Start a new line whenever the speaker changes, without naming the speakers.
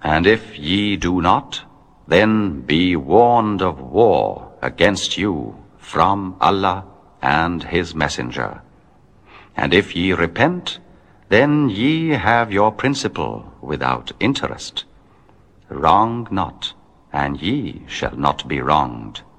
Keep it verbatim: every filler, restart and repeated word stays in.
And if ye do not, then be warned of war against you from Allah and his messenger. And if ye repent, then ye have your principal without interest. Wrong not, and ye shall not be wronged.